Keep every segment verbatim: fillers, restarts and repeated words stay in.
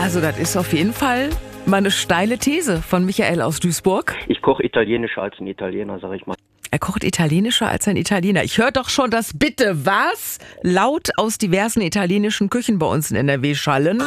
Also das ist auf jeden Fall mal eine steile These von Michael aus Duisburg. Ich koche italienischer als ein Italiener, sag ich mal. Er kocht italienischer als ein Italiener. Ich höre doch schon das Bitte was laut aus diversen italienischen Küchen bei uns in N R W schallen.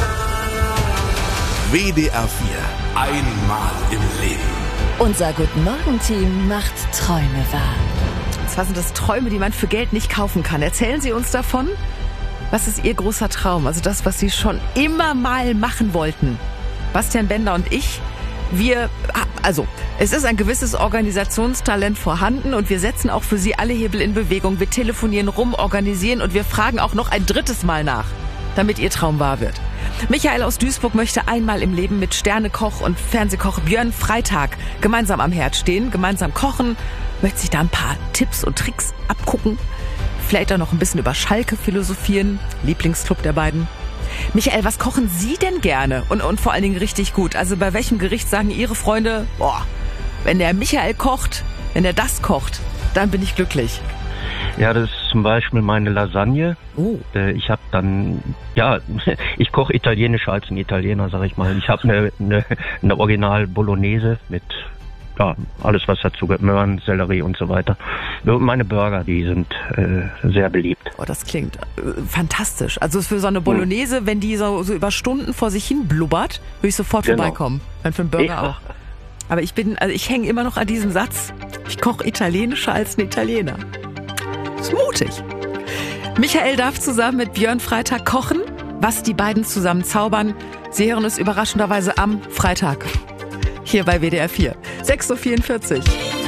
W D R vier. Einmal im Leben. Unser Guten-Morgen-Team macht Träume wahr. Was sind das Träume, die man für Geld nicht kaufen kann? Erzählen Sie uns davon. Was ist Ihr großer Traum? Also das, was Sie schon immer mal machen wollten. Bastian Bender und ich, wir, also es ist ein gewisses Organisationstalent vorhanden und wir setzen auch für Sie alle Hebel in Bewegung. Wir telefonieren rum, organisieren und wir fragen auch noch ein drittes Mal nach, damit Ihr Traum wahr wird. Michael aus Duisburg möchte einmal im Leben mit Sternekoch und Fernsehkoch Björn Freitag gemeinsam am Herd stehen, gemeinsam kochen, möchte sich da ein paar Tipps und Tricks abgucken, vielleicht auch noch ein bisschen über Schalke philosophieren, Lieblingsclub der beiden. Michael, was kochen Sie denn gerne und, und vor allen Dingen richtig gut? Also bei welchem Gericht sagen Ihre Freunde, boah, wenn der Michael kocht, wenn er das kocht, dann bin ich glücklich? Ja, das ist zum Beispiel meine Lasagne. Oh. Ich habe dann, ja, ich koche italienischer als ein Italiener, sag ich mal. Ich habe eine, eine, eine Original Bolognese mit, ja, alles was dazu gehört, Möhren, Sellerie und so weiter. Und meine Burger, die sind äh, sehr beliebt. Oh, das klingt äh, fantastisch. Also für so eine Bolognese, hm. wenn die so, so über Stunden vor sich hin blubbert, würde ich sofort genau. vorbeikommen. Dann für einen Burger ja. auch. Aber ich bin, also ich hänge immer noch an diesem Satz, ich koche italienischer als ein Italiener. Das ist mutig. Michael darf zusammen mit Björn Freitag kochen. Was die beiden zusammen zaubern, Sie hören es überraschenderweise am Freitag. Hier bei W D R vier. sechs Uhr vierundvierzig.